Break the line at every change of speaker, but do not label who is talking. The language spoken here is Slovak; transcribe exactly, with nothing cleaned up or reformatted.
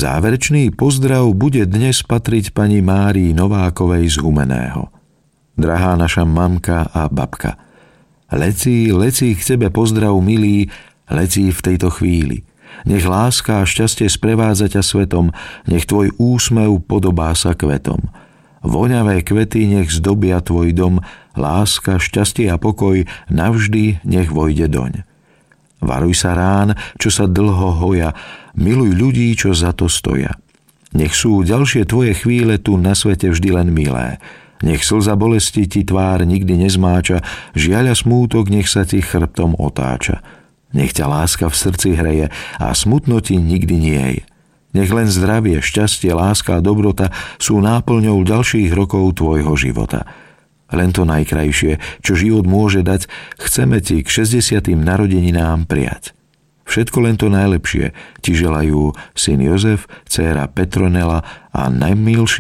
Záverečný pozdrav bude dnes patriť pani Márii Novákovej z Humenného. Drahá naša mamka a babka, lecí, lecí k tebe pozdrav milý, lecí v tejto chvíli. Nech láska a šťastie sprevádza ťa svetom, nech tvoj úsmev podobá sa kvetom. Voňavé kvety nech zdobia tvoj dom, láska, šťastie a pokoj navždy nech vojde doň. Varuj sa rán, čo sa dlho hoja, miluj ľudí, čo za to stoja. Nech sú ďalšie tvoje chvíle tu na svete vždy len milé. Nech slza bolesti ti tvár nikdy nezmáča, žiaľ a smútok nech sa ti chrbtom otáča. Nech ťa láska v srdci hreje a smutno ti nikdy nie je. Nech len zdravie, šťastie, láska a dobrota sú náplňou ďalších rokov tvojho života. Len to najkrajšie, čo život môže dať, chceme ti k šesťdesiatym narodeninám prijať. Všetko len to najlepšie ti želajú syn Jozef, dcéra Petronela a najmilší